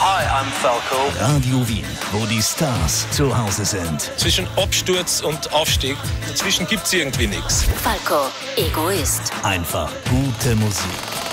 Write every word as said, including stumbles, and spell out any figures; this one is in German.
Hi, I'm Falco. Radio Wien, wo die Stars zu Hause sind. Zwischen Absturz und Aufstieg, dazwischen gibt's irgendwie nichts. Falco, Egoist. Einfach gute Musik.